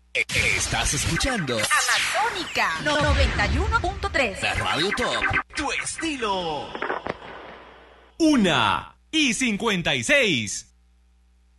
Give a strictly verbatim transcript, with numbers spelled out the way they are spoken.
Estás escuchando Amazónica noventa y uno punto tres. la Radio Top, tu estilo. Una y cincuenta y seis.